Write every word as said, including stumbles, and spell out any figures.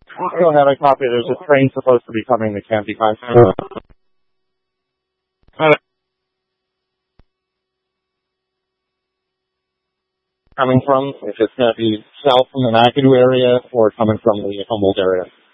Go ahead, I copy. There's a train supposed to be coming that can't be contacted. Coming from, if it's going to be south from the McAdoo area or coming from the Humboldt area.